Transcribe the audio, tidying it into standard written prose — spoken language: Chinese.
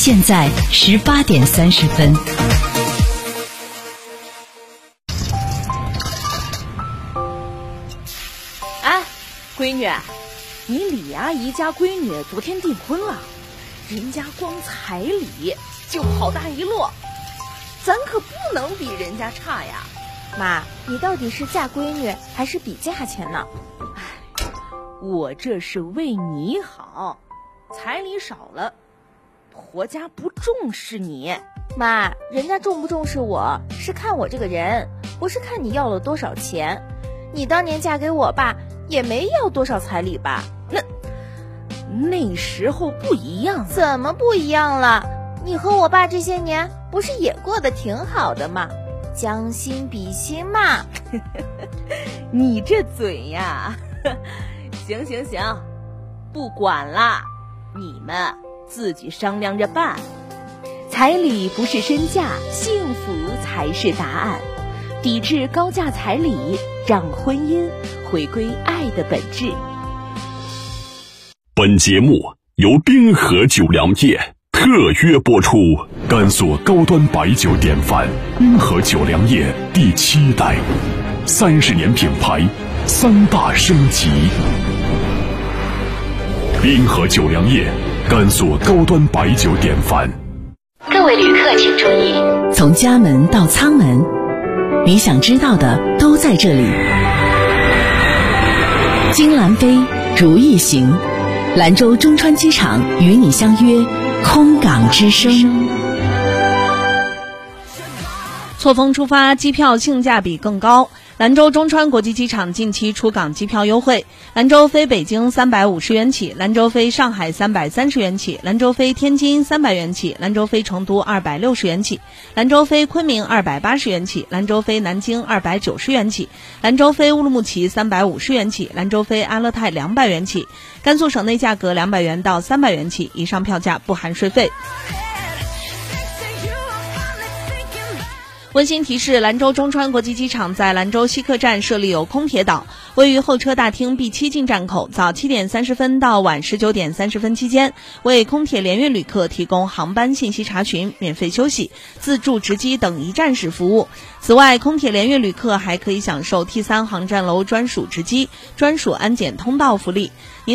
现在18:30。 哎，闺女，你李阿姨家闺女昨天订婚了，人家光彩礼就好大一摞，咱可不能比人家差呀。 妈，你到底是嫁闺女还是比价钱呢？ 我这是为你好，彩礼少了，婆家不重视你。 妈，人家重不重视我是看我这个人，不是看你要了多少钱。你当年嫁给我爸也没要多少彩礼吧？ 那时候不一样。 怎么不一样了？你和我爸这些年不是也过得挺好的吗？将心比心嘛。 你这嘴呀。行，不管了，你们自己商量着办。彩礼不是身价，幸福才是答案。抵制高价彩礼，让婚姻回归爱的本质。 本节目由滨河酒粮业特约播出，甘肃高端白酒典范滨河酒粮业第7代，30年品牌，3大升级。滨河酒粮业，甘肃高端白酒典范。 各位旅客请注意，从家门到舱门，你想知道的都在这里。金兰飞如意行，兰州中川机场与你相约，空港之声。 错峰出发，机票性价比更高。兰州中川国际机场近期出港机票优惠，兰州飞北京350元起，兰州飞上海330元起，兰州飞天津300元起，兰州飞成都260元起，兰州飞昆明280元起，兰州飞南京290元起，兰州飞乌鲁木齐350元起，兰州飞阿勒泰200元起，甘肃省内价格200元到300元起，以上票价不含税费。温馨提示，兰州中川国际机场在兰州西客站设立有空铁岛，位于候车大厅 B7 进站口，早7点30分到晚19点30分期间，为空铁联运旅客提供航班信息查询、免费休息、自助值机等一站式服务。此外，空铁联运旅客还可以享受 T3 航站楼专属值机、专属安检通道福利。